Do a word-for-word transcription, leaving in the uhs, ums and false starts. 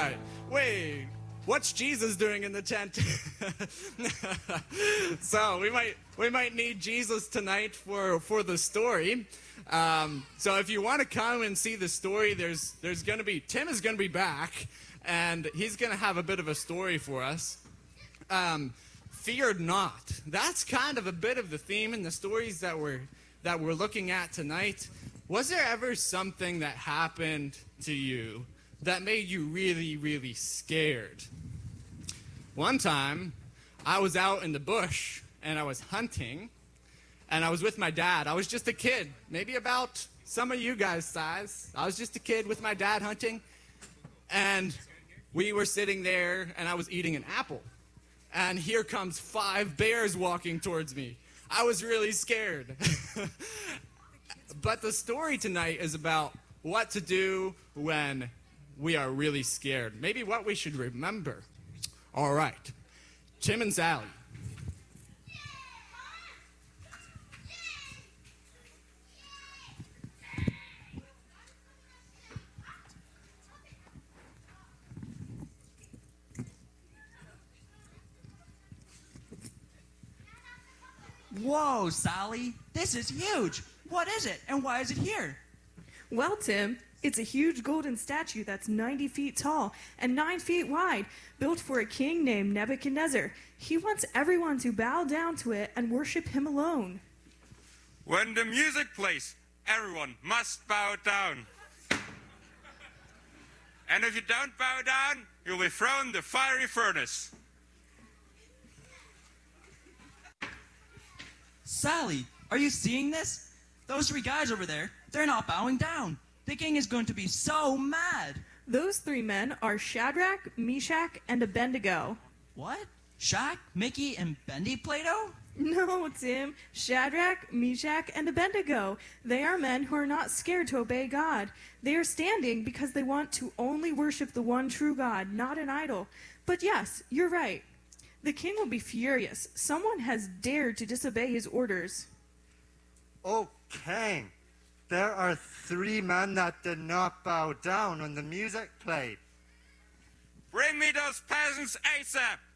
right. Wait, what's Jesus doing in the tent? So we might we might need Jesus tonight for for the story. Um, so if you want to come and see the story, there's there's going to be Tim is going to be back, and he's going to have a bit of a story for us. Um, fear not. That's kind of a bit of the theme in the stories that we're that we're looking at tonight. Was there ever something that happened to you that made you really, really scared? One time, I was out in the bush, and I was hunting, and I was with my dad. I was just a kid, maybe about some of you guys' size. I was just a kid with my dad hunting, and we were sitting there, and I was eating an apple. And here comes five bears walking towards me. I was really scared. But the story tonight is about what to do when we are really scared. Maybe what we should remember. All right. Tim and Sally. Whoa, Sally, this is huge. What is it, and why is it here? Well, Tim, it's a huge golden statue that's ninety feet tall and nine feet wide, built for a king named Nebuchadnezzar. He wants everyone to bow down to it and worship him alone. When the music plays, everyone must bow down. And if you don't bow down, you'll be thrown in the fiery furnace. Sally, are you seeing this? Those three guys over there, they're not bowing down. The king is going to be so mad. Those three men are Shadrach, Meshach, and Abednego. What? Shaq, Mickey, and Bendy Plato? No, Tim. Shadrach, Meshach, and Abednego. They are men who are not scared to obey God. They are standing because they want to only worship the one true God, not an idol. But yes, you're right. The king will be furious. Someone has dared to disobey his orders. Oh, king, there are three men that did not bow down when the music played. Bring me those peasants ASAP!